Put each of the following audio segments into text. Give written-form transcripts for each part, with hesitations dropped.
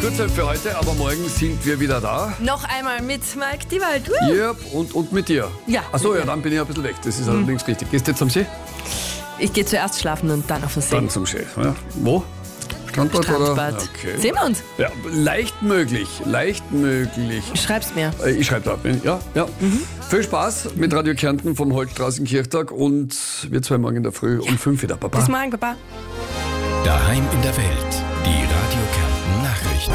Gut sein für heute, aber morgen sind wir wieder da. Noch einmal mit Mike Diewald. Ja, und mit dir. Ja. Achso, ja, dann bin ich ein bisschen weg. Das ist allerdings richtig. Gehst du jetzt am See? Ich gehe zuerst schlafen und dann auf den See. Dann zum See. Ja. Wo? Strandbad? Strandbad. Oder? Okay. Sehen wir uns? Ja, leicht möglich. Schreib's mir. Ich schreibe da. Ja. Viel Spaß mit Radio Kärnten vom Holtstraßenkirchtag und wir zwei morgen in der Früh um 5 wieder. Baba. Bis morgen, Papa. Daheim in der Welt. Die Radio Kärnten Nachrichten.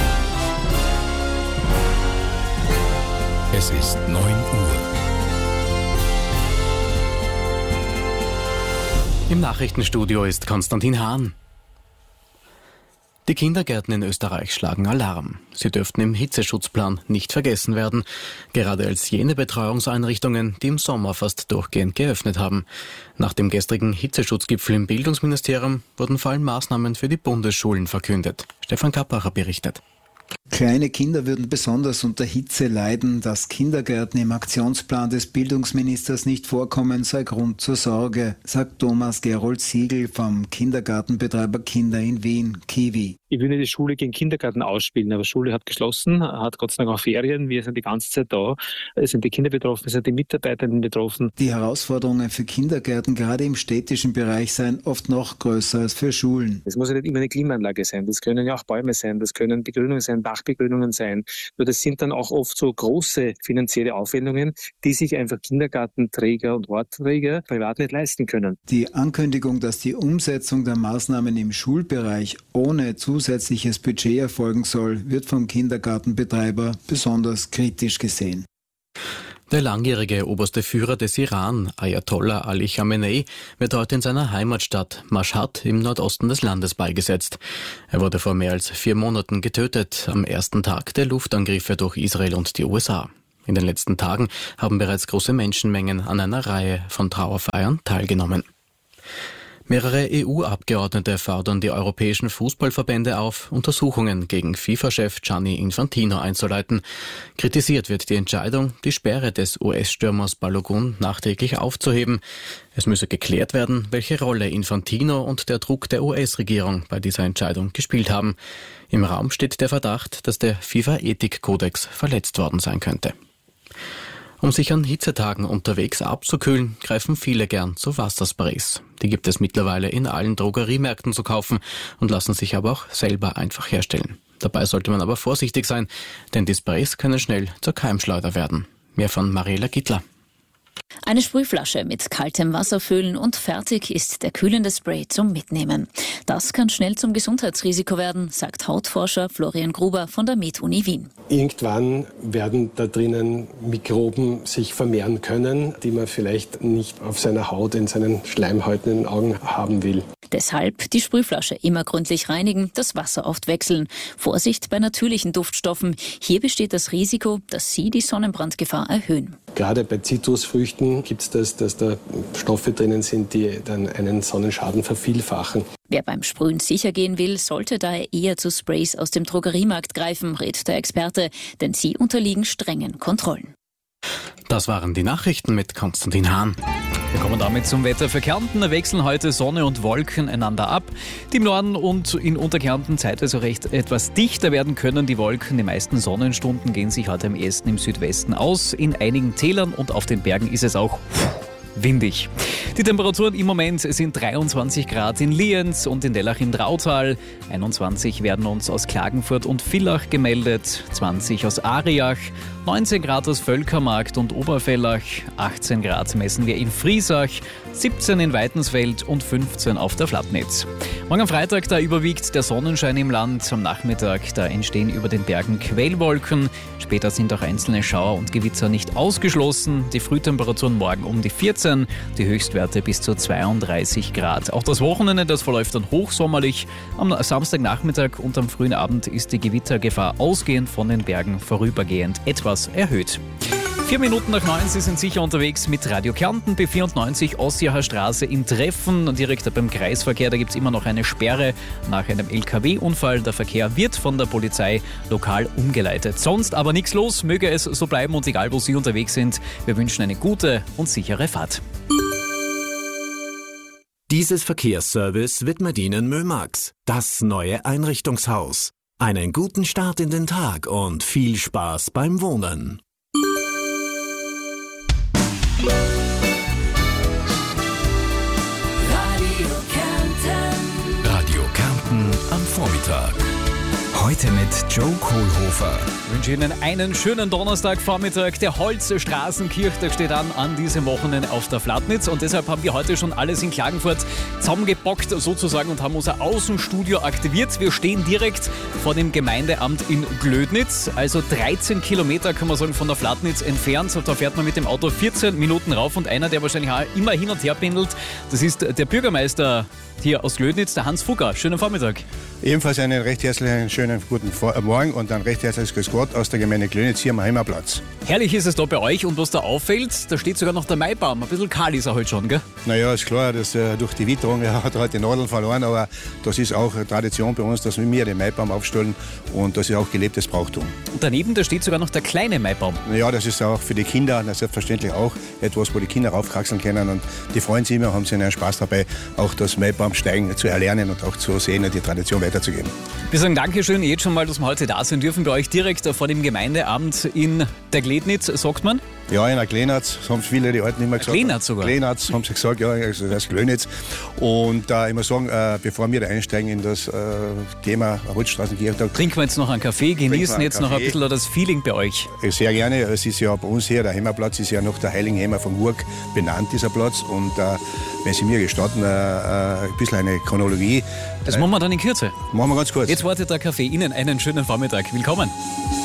Es ist 9 Uhr. Im Nachrichtenstudio ist Konstantin Hahn. Die Kindergärten in Österreich schlagen Alarm. Sie dürften im Hitzeschutzplan nicht vergessen werden, gerade als jene Betreuungseinrichtungen, die im Sommer fast durchgehend geöffnet haben. Nach dem gestrigen Hitzeschutzgipfel im Bildungsministerium wurden vor allem Maßnahmen für die Bundesschulen verkündet. Stefan Kappacher berichtet. Kleine Kinder würden besonders unter Hitze leiden. Dass Kindergärten im Aktionsplan des Bildungsministers nicht vorkommen, sei Grund zur Sorge, sagt Thomas Gerold Siegel vom Kindergartenbetreiber Kinder in Wien, Kiwi. Ich will nicht die Schule gegen Kindergarten ausspielen, aber Schule hat geschlossen, hat Gott sei Dank auch Ferien. Wir sind die ganze Zeit da. Es sind die Kinder betroffen, es sind die Mitarbeitenden betroffen. Die Herausforderungen für Kindergärten, gerade im städtischen Bereich, seien oft noch größer als für Schulen. Es muss ja nicht immer eine Klimaanlage sein. Das können ja auch Bäume sein, das können Begrünungen sein, Dachbegrünungen sein. Nur das sind dann auch oft so große finanzielle Aufwendungen, die sich einfach Kindergartenträger und Wortträger privat nicht leisten können. Die Ankündigung, dass die Umsetzung der Maßnahmen im Schulbereich ohne zusätzliches Budget erfolgen soll, wird vom Kindergartenbetreiber besonders kritisch gesehen. Der langjährige oberste Führer des Iran, Ayatollah Ali Khamenei, wird heute in seiner Heimatstadt Mashhad im Nordosten des Landes beigesetzt. Er wurde vor mehr als 4 Monaten getötet, am ersten Tag der Luftangriffe durch Israel und die USA. In den letzten Tagen haben bereits große Menschenmengen an einer Reihe von Trauerfeiern teilgenommen. Mehrere EU-Abgeordnete fordern die europäischen Fußballverbände auf, Untersuchungen gegen FIFA-Chef Gianni Infantino einzuleiten. Kritisiert wird die Entscheidung, die Sperre des US-Stürmers Balogun nachträglich aufzuheben. Es müsse geklärt werden, welche Rolle Infantino und der Druck der US-Regierung bei dieser Entscheidung gespielt haben. Im Raum steht der Verdacht, dass der FIFA-Ethikkodex verletzt worden sein könnte. Um sich an Hitzetagen unterwegs abzukühlen, greifen viele gern zu Wassersprays. Die gibt es mittlerweile in allen Drogeriemärkten zu kaufen und lassen sich aber auch selber einfach herstellen. Dabei sollte man aber vorsichtig sein, denn die Sprays können schnell zur Keimschleuder werden. Mehr von Mariela Gittler. Eine Sprühflasche mit kaltem Wasser füllen und fertig ist der kühlende Spray zum Mitnehmen. Das kann schnell zum Gesundheitsrisiko werden, sagt Hautforscher Florian Gruber von der MedUni Wien. Irgendwann werden da drinnen Mikroben sich vermehren können, die man vielleicht nicht auf seiner Haut, in seinen Schleimhäuten, in den Augen haben will. Deshalb die Sprühflasche immer gründlich reinigen, das Wasser oft wechseln. Vorsicht bei natürlichen Duftstoffen. Hier besteht das Risiko, dass sie die Sonnenbrandgefahr erhöhen. Gerade bei Zitrusfrüchten gibt es das, dass da Stoffe drinnen sind, die dann einen Sonnenschaden vervielfachen. Wer beim Sprühen sicher gehen will, sollte daher eher zu Sprays aus dem Drogeriemarkt greifen, rät der Experte, denn sie unterliegen strengen Kontrollen. Das waren die Nachrichten mit Konstantin Hahn. Wir kommen damit zum Wetter für Kärnten. Da wechseln heute Sonne und Wolken einander ab, die im Norden und in Unterkärnten zeitweise recht etwas dichter werden können. Die Wolken, die meisten Sonnenstunden gehen sich heute am ehesten im Südwesten aus. In einigen Tälern und auf den Bergen ist es auch windig. Die Temperaturen im Moment sind 23 Grad in Lienz und in Dellach im Drautal. 21 werden uns aus Klagenfurt und Villach gemeldet, 20 aus Ariach, 19 Grad aus Völkermarkt und Oberfellach, 18 Grad messen wir in Friesach, 17 in Weitensfeld und 15 auf der Flatnitz. Morgen am Freitag, da überwiegt der Sonnenschein im Land. Am Nachmittag, da entstehen über den Bergen Quellwolken. Später sind auch einzelne Schauer und Gewitter nicht ausgeschlossen. Die Frühtemperaturen morgen um die 14, die Höchstwerte bis zu 32 Grad. Auch das Wochenende, das verläuft dann hochsommerlich. Am Samstagnachmittag und am frühen Abend ist die Gewittergefahr ausgehend von den Bergen vorübergehend etwas erhöht. 4 Minuten nach 9, Sie sind sicher unterwegs mit Radio Kärnten, B94 Ossiacher Straße in Treffen. Direkt beim Kreisverkehr, da gibt es immer noch eine Sperre nach einem LKW-Unfall. Der Verkehr wird von der Polizei lokal umgeleitet. Sonst aber nichts los, möge es so bleiben und egal wo Sie unterwegs sind, wir wünschen eine gute und sichere Fahrt. Dieses Verkehrsservice widmet Ihnen Mömax, das neue Einrichtungshaus. einen guten Start in den Tag und viel Spaß beim Wohnen. Radio Kärnten am Vormittag. Heute mit Joe Kohlhofer. Ich wünsche Ihnen einen schönen Donnerstagvormittag. Der Holzstraßenkirchtag steht an diesem Wochenende auf der Flatnitz. Und deshalb haben wir heute schon alles in Klagenfurt zusammengepackt sozusagen und haben unser Außenstudio aktiviert. Wir stehen direkt vor dem Gemeindeamt in Glödnitz, also 13 Kilometer, kann man sagen, von der Flatnitz entfernt. Da fährt man mit dem Auto 14 Minuten rauf und einer, der wahrscheinlich auch immer hin und her pendelt, das ist der Bürgermeister hier aus Glödnitz, der Hans Fugger. Schönen Vormittag. Ebenfalls einen recht herzlichen, schönen guten Morgen und ein recht herzliches Grüß Gott aus der Gemeinde Glödnitz hier am Heimatplatz. Herrlich ist es da bei euch und was da auffällt, da steht sogar noch der Maibaum. Ein bisschen kahl ist er heute schon, gell? Naja, ist klar, dass durch die Witterung hat er halt die Nadeln verloren, aber das ist auch eine Tradition bei uns, dass wir den Maibaum aufstellen und das ist auch gelebtes Brauchtum. Und daneben, da steht sogar noch der kleine Maibaum. Ja, das ist auch für die Kinder selbstverständlich auch etwas, wo die Kinder raufkraxeln können und die freuen sich immer, haben sie einen Spaß dabei, auch das Maibaumsteigen zu erlernen und auch zu sehen und die Tradition weiterzugeben. Wir sagen Dankeschön jetzt schon mal, dass wir heute da sein dürfen bei euch direkt vor dem Gemeindeamt in der Glödnitz, sagt man? Ja, in der Glödnitz, haben viele die Alten immer gesagt. Glödnitz sogar? Glödnitz, haben sie gesagt, ja, also das heißt Glödnitz. Und ich muss sagen, bevor wir da einsteigen in das Thema Holzstraßenkirchtag. Trinken wir jetzt noch einen Kaffee, genießen jetzt noch ein bisschen das Feeling bei euch. Sehr gerne. Es ist ja bei uns hier, der Heimatplatz ist ja nach der Heiligen Hämer von Hurg benannt, dieser Platz. Und wenn Sie mir gestatten, ein bisschen eine Chronologie. Das machen wir dann in Kürze. Machen wir ganz kurz. Jetzt wartet der Kaffee. Ihnen einen schönen Vormittag. Willkommen.